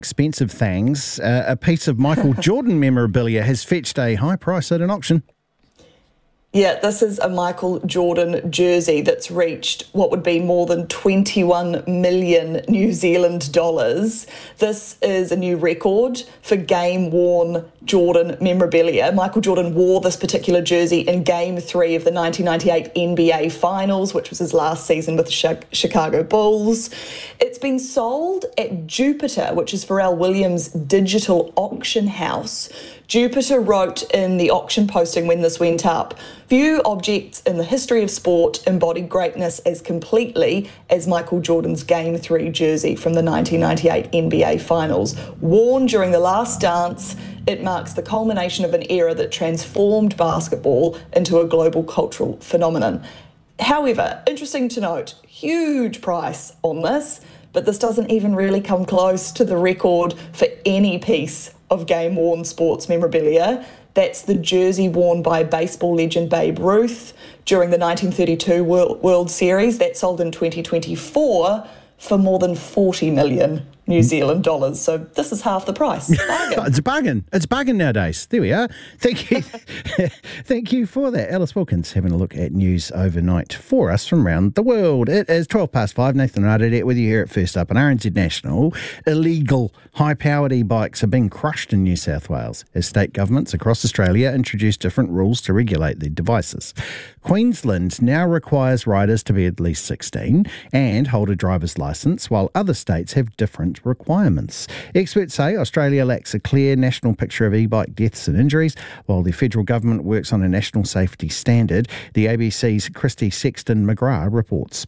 Expensive things. A piece of Michael Jordan memorabilia has fetched a high price at an auction. Yeah, this is a Michael Jordan jersey that's reached what would be more than 21 million New Zealand dollars. This is a new record for game-worn Jordan memorabilia. Michael Jordan wore this particular jersey in Game 3 of the 1998 NBA Finals, which was his last season with the Chicago Bulls. It's been sold at Jupiter, which is Pharrell Williams' digital auction house. Jupiter wrote in the auction posting when this went up, "Few objects in the history of sport embodied greatness as completely as Michael Jordan's Game 3 jersey from the 1998 NBA Finals. Worn during the last dance, it marks the culmination of an era that transformed basketball into a global cultural phenomenon." However, interesting to note, huge price on this, but this doesn't even really come close to the record for any piece of game-worn sports memorabilia. That's the jersey worn by baseball legend Babe Ruth during the 1932 World Series. That sold in 2024 for more than 40 million New Zealand dollars. So this is half the price. Bargain. It's a bargain. It's a bargain nowadays. There we are. Thank you. Thank you for that. Alice Wilkins having a look at news overnight for us from around the world. It is 5:12. Nathan Radadette with you here at First Up on RNZ National. Illegal high-powered e-bikes are being crushed in New South Wales as state governments across Australia introduce different rules to regulate the devices. Queensland now requires riders to be at least 16 and hold a driver's licence, while other states have different requirements. Experts say Australia lacks a clear national picture of e-bike deaths and injuries, while the federal government works on a national safety standard. The ABC's Christy Sexton-McGrath reports.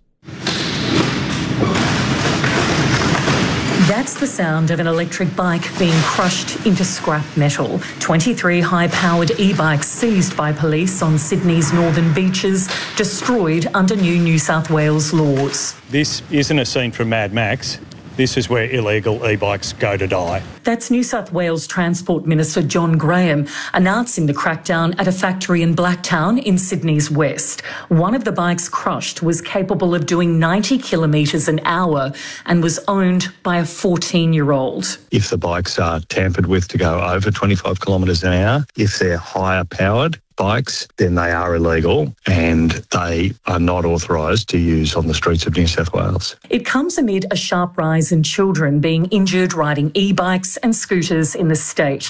That's the sound of an electric bike being crushed into scrap metal. 23 high-powered e-bikes seized by police on Sydney's northern beaches, destroyed under New South Wales laws. This isn't a scene from Mad Max. This is where illegal e-bikes go to die. That's New South Wales Transport Minister John Graham announcing the crackdown at a factory in Blacktown in Sydney's west. One of the bikes crushed was capable of doing 90 kilometres an hour and was owned by a 14-year-old. If the bikes are tampered with to go over 25 kilometres an hour, if they're higher powered bikes, then they are illegal and they are not authorised to use on the streets of New South Wales. It comes amid a sharp rise in children being injured riding e-bikes and scooters in the state.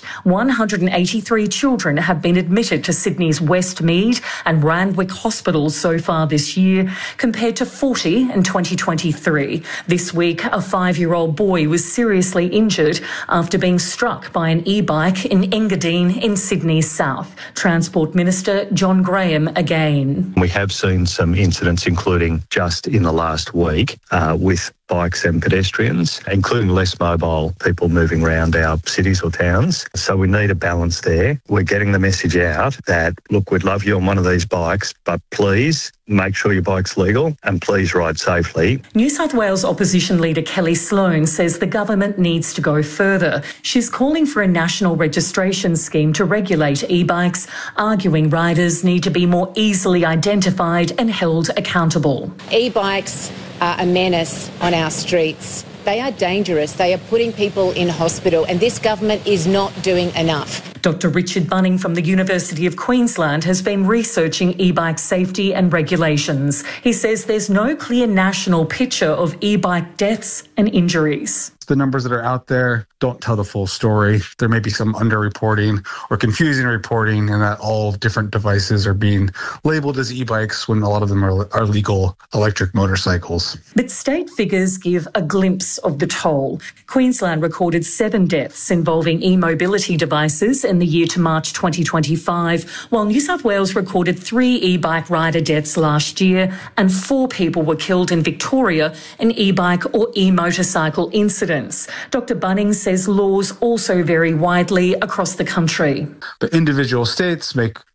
183 children have been admitted to Sydney's Westmead and Randwick hospitals so far this year, compared to 40 in 2023. This week, a 5-year-old boy was seriously injured after being struck by an e-bike in Engadine in Sydney's south. Transport Minister John Graham again. We have seen some incidents, including just in the last week, with bikes and pedestrians, including less mobile people moving around our cities or towns. So we need a balance there. We're getting the message out that, look, we'd love you on one of these bikes, but please make sure your bike's legal and please ride safely. New South Wales opposition leader Kelly Sloan says the government needs to go further. She's calling for a national registration scheme to regulate e-bikes, arguing riders need to be more easily identified and held accountable. E-bikes are a menace on our streets. They are dangerous. They are putting people in hospital, and this government is not doing enough. Dr Richard Bunning from the University of Queensland has been researching e-bike safety and regulations. He says there's no clear national picture of e-bike deaths and injuries. The numbers that are out there don't tell the full story. There may be some underreporting or confusing reporting, and that all different devices are being labelled as e-bikes when a lot of them are legal electric motorcycles. But state figures give a glimpse of the toll. Queensland recorded 7 deaths involving e-mobility devices in the year to March 2025, while New South Wales recorded 3 e-bike rider deaths last year and 4 people were killed in Victoria in e-bike or e-motorcycle incidents. Dr Bunning says laws also vary widely across the country. But individual states make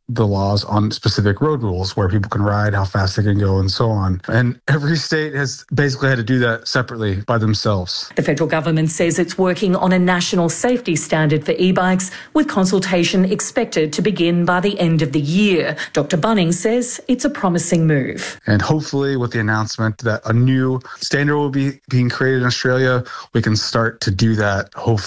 the laws on specific road rules, where people can ride, how fast they can go, and so on. And every state has basically had to do that separately by themselves. The federal government says it's working on a national safety standard for e-bikes, with consultation expected to begin by the end of the year. Dr. Bunning says it's a promising move. And hopefully with the announcement that a new standard will be being created in Australia, we can start to do that, hopefully